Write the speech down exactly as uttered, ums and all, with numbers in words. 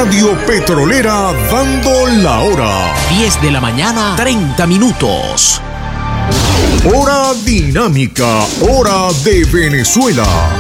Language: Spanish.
Radio Petrolera dando la hora. diez de la mañana, treinta minutos. Hora dinámica, hora de Venezuela.